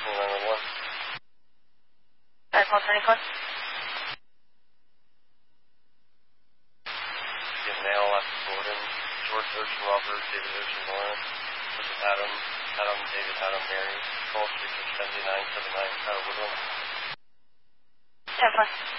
911. Call 24. Get mail at Gordon, George Ocean Robert, David Ocean Lawrence. This is Adam David, Adam Mary. Call 37979, Woodland. 10-4.